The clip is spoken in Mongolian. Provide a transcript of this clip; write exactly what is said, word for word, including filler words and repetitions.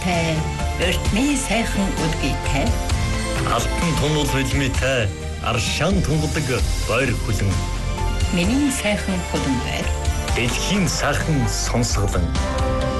Тэ өртмийн сайхан өдгийтэй. Алтан тунал хөлмитэй аршаан тунгадаг бойр хүлэн. Миний сайхан хөлн байр. Дэлхийн сайхан сонсголон.